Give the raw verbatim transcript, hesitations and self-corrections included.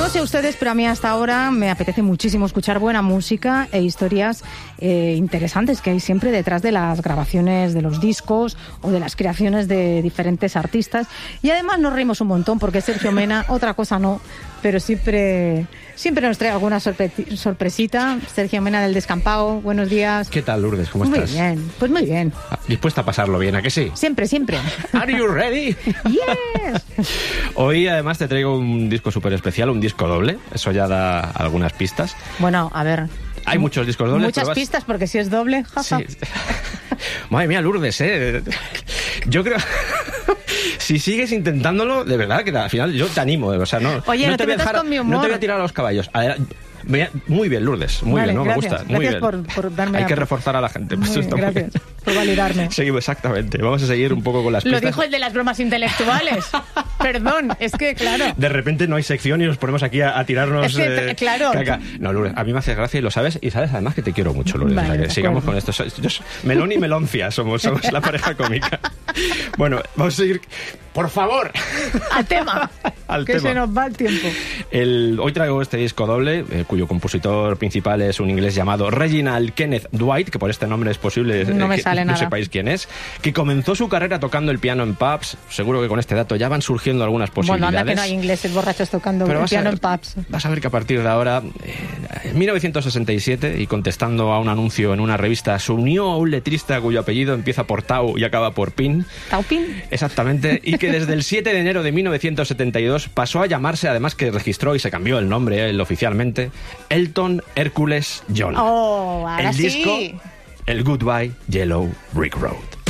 No sé a ustedes, pero a mí hasta ahora me apetece muchísimo escuchar buena música e historias eh, interesantes que hay siempre detrás de las grabaciones de los discos o de las creaciones de diferentes artistas. Y además nos reímos un montón porque Sergio Mena, otra cosa no, pero siempre, siempre nos trae alguna sorpre- sorpresita. Sergio Mena del Descampado, buenos días. ¿Qué tal, Lourdes? ¿Cómo muy estás? Muy bien, pues muy bien. ¿Dispuesta a pasarlo bien, a que sí? Siempre, siempre. ¿Are you ready? Yes. Hoy además te traigo un disco súper especial, un disco doble. Eso ya da algunas pistas. Bueno, a ver. Hay muchos discos dobles. Muchas vas... pistas, porque si es doble, jaja. Sí. Madre mía, Lourdes, ¿eh? Yo creo... Si sigues intentándolo, de verdad, que al final yo te animo. O sea, no, Oye, no, no te, te voy a metas dejar, con mi humor. no te voy a tirar a los caballos. Muy bien, Lourdes, muy vale, bien, ¿no? Gracias. Me gusta. Muy gracias bien. Por, por darme Hay la... que reforzar a la gente. Muy Eso bien, está gracias muy bien. por validarme. Seguimos, exactamente. Vamos a seguir un poco con las pistas. Lo dijo el de las bromas intelectuales. Perdón, es que, claro. De repente no hay sección y nos ponemos aquí a, a tirarnos... Es que, eh, claro. Caca. No, Lourdes, a mí me hace gracia y lo sabes. Y sabes además que te quiero mucho, Lourdes. Vale, o sea, que sigamos acuerdo. con esto. Yo, Melón y Meloncia somos, somos la pareja cómica. Bueno, vamos a seguir... Por favor. Al tema. Al que tema. se nos va el tiempo. El, hoy traigo este disco doble, eh, cuyo compositor principal es un inglés llamado Reginald Kenneth Dwight, que por este nombre es posible no eh, me que sale no nada. sepáis quién es, que comenzó su carrera tocando el piano en pubs. Seguro que con este dato ya van surgiendo algunas posibilidades. Bueno, anda que no hay ingleses borrachos tocando Pero el vas piano a, en pubs. Vas a ver que a partir de ahora, eh, en mil novecientos sesenta y siete, y contestando a un anuncio en una revista, se unió a un letrista cuyo apellido empieza por Tau y acaba por Pin. ¿Taupin? Exactamente, y que desde el siete de enero de mil novecientos setenta y dos pasó a llamarse, además que registró y se cambió el nombre él oficialmente, Elton Hercules John. Oh, ahora el disco, sí. el Goodbye Yellow Brick Road.